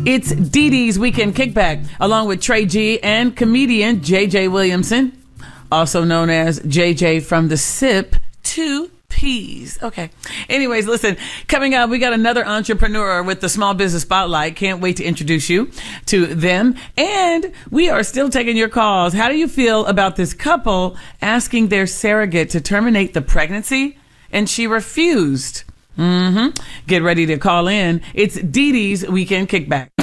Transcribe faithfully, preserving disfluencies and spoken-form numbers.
It's Dee Dee's Weekend Kickback, along with Trey G and comedian J J Williamson, also known as J J from the Sip Two Peas. Okay. Anyways, listen, coming up, we got another entrepreneur with the Small Business Spotlight. Can't wait to introduce you to them. And we are still taking your calls. How do you feel about this couple asking their surrogate to terminate the pregnancy? And she refused. Mm-hmm. Get ready to call in. It's Dee Dee's Weekend Kickback.